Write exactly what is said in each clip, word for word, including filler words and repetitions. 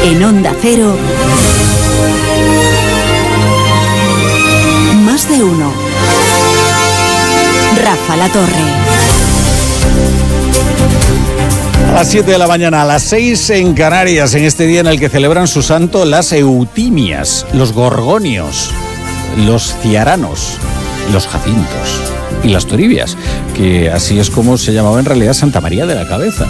En Onda Cero, Más de Uno. Rafa La Torre. A las siete de la mañana, a las seis en Canarias, en este día en el que celebran su santo las Eutimias, los Gorgonios, los Ciaranos, los Jacintos y las Toribias, que así es como se llamaba en realidad Santa María de la Cabeza.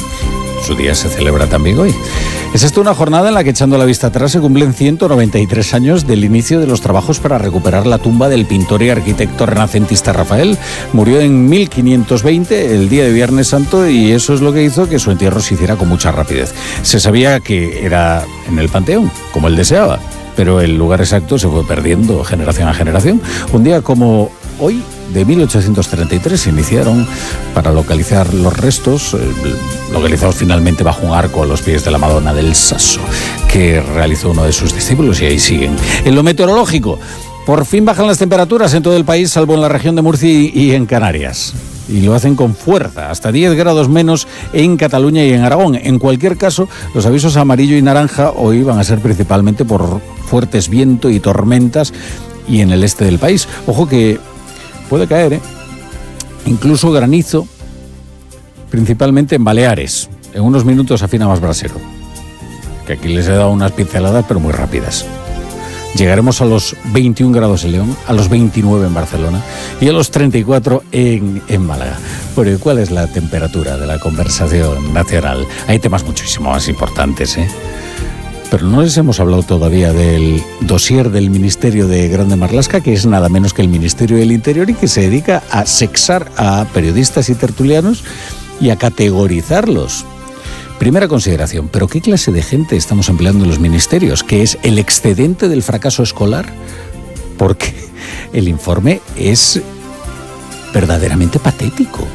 Su día se celebra también hoy. Es esta una jornada en la que, echando la vista atrás, se cumplen ciento noventa y tres años del inicio de los trabajos para recuperar la tumba del pintor y arquitecto renacentista Rafael. Murió en mil quinientos veinte, el día de Viernes Santo, y eso es lo que hizo que su entierro se hiciera con mucha rapidez. Se sabía que era en el Panteón, como él deseaba, pero el lugar exacto se fue perdiendo generación a generación. Un día como hoy, de mil ochocientos treinta y tres, se iniciaron para localizar los restos, eh, localizados finalmente bajo un arco a los pies de la Madonna del Sasso, que realizó uno de sus discípulos, y ahí siguen. En lo meteorológico, por fin bajan las temperaturas en todo el país, salvo en la región de Murcia y, y en Canarias. Y lo hacen con fuerza, hasta diez grados menos en Cataluña y en Aragón. En cualquier caso, los avisos amarillo y naranja hoy van a ser principalmente por fuertes vientos y tormentas, y en el este del país. Ojo que puede caer, ¿eh? Incluso granizo, principalmente en Baleares. En unos minutos afina más brasero, que aquí les he dado unas pinceladas, pero muy rápidas. Llegaremos a los veintiún grados en León, a los veintinueve en Barcelona y a los treinta y cuatro en, en Málaga. Pero ¿cuál es la temperatura de la conversación nacional? Hay temas muchísimo más importantes, ¿eh? Pero no les hemos hablado todavía del dossier del Ministerio de Grande Marlaska, que es nada menos que el Ministerio del Interior y que se dedica a sexar a periodistas y tertulianos y a categorizarlos. Primera consideración, ¿pero qué clase de gente estamos empleando en los ministerios? ¿Qué es el excedente del fracaso escolar? Porque el informe es verdaderamente patético.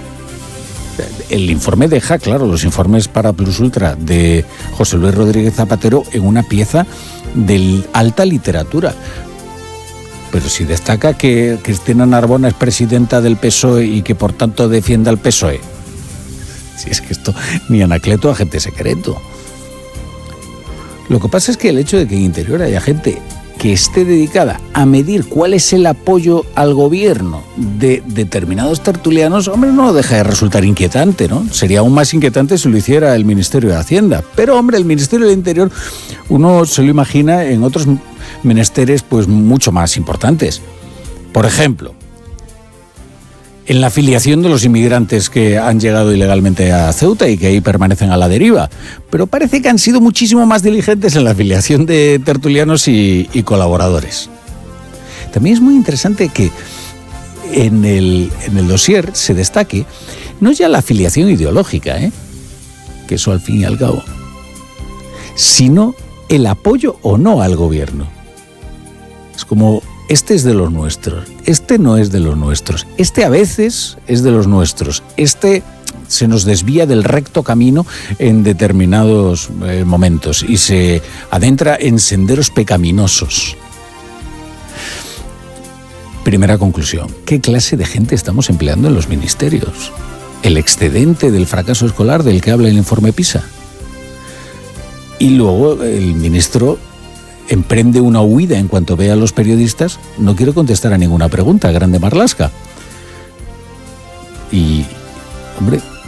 El informe deja, claro, los informes para Plus Ultra de José Luis Rodríguez Zapatero en una pieza de alta literatura. Pero si destaca que Cristina Narbona es presidenta del P S O E y que por tanto defiende al P S O E. Si es que esto ni Anacleto, agente secreto. Lo que pasa es que el hecho de que en Interior haya gente que esté dedicada a medir cuál es el apoyo al gobierno de determinados tertulianos, hombre, no deja de resultar inquietante, ¿no? Sería aún más inquietante si lo hiciera el Ministerio de Hacienda. Pero, hombre, el Ministerio del Interior, uno se lo imagina en otros menesteres, pues, mucho más importantes. Por ejemplo, en la afiliación de los inmigrantes que han llegado ilegalmente a Ceuta y que ahí permanecen a la deriva. Pero parece que han sido muchísimo más diligentes en la afiliación de tertulianos y, y colaboradores. También es muy interesante que en el, en el dossier se destaque no ya la afiliación ideológica, ¿eh? que eso al fin y al cabo, sino el apoyo o no al gobierno. Es como: este es de los nuestros, este no es de los nuestros, este a veces es de los nuestros, este se nos desvía del recto camino en determinados eh, momentos y se adentra en senderos pecaminosos. Primera conclusión: ¿qué clase de gente estamos empleando en los ministerios? El excedente del fracaso escolar del que habla el informe PISA. Y luego el ministro emprende una huida en cuanto ve a los periodistas. No quiero contestar a ninguna pregunta, Grande Marlaska. Y, hombre,